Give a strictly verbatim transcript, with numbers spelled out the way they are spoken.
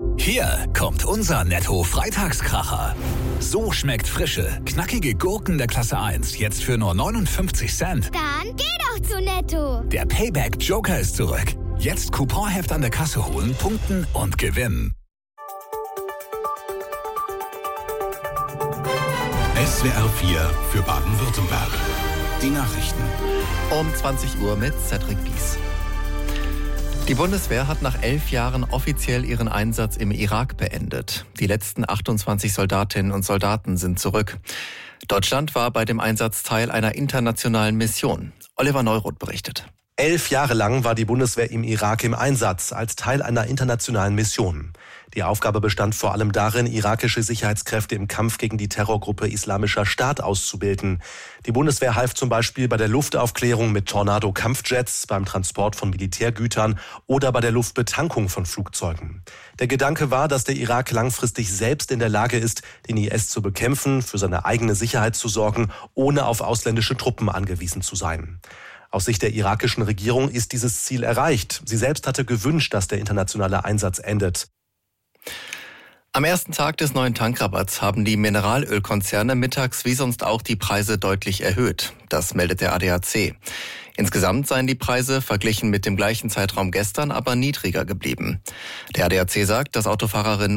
Hier kommt unser Netto-Freitagskracher. So schmeckt frische, knackige Gurken der Klasse eins jetzt für nur neunundfünfzig Cent. Dann geh doch zu Netto. Der Payback-Joker ist zurück. Jetzt Couponheft an der Kasse holen, punkten und gewinnen. S W R vier für Baden-Württemberg. Die Nachrichten. Um zwanzig Uhr mit Cedric Bies. Die Bundeswehr hat nach elf Jahren offiziell ihren Einsatz im Irak beendet. Die letzten achtundzwanzig Soldatinnen und Soldaten sind zurück. Deutschland war bei dem Einsatz Teil einer internationalen Mission. Oliver Neuroth berichtet. Elf Jahre lang war die Bundeswehr im Irak im Einsatz, als Teil einer internationalen Mission. Die Aufgabe bestand vor allem darin, irakische Sicherheitskräfte im Kampf gegen die Terrorgruppe Islamischer Staat auszubilden. Die Bundeswehr half zum Beispiel bei der Luftaufklärung mit Tornado-Kampfjets, beim Transport von Militärgütern oder bei der Luftbetankung von Flugzeugen. Der Gedanke war, dass der Irak langfristig selbst in der Lage ist, den I S zu bekämpfen, für seine eigene Sicherheit zu sorgen, ohne auf ausländische Truppen angewiesen zu sein. Aus Sicht der irakischen Regierung ist dieses Ziel erreicht. Sie selbst hatte gewünscht, dass der internationale Einsatz endet. Am ersten Tag des neuen Tankrabatts haben die Mineralölkonzerne mittags wie sonst auch die Preise deutlich erhöht. Das meldet der A D A C. Insgesamt seien die Preise verglichen mit dem gleichen Zeitraum gestern aber niedriger geblieben. Der A D A C sagt, dass Autofahrerinnen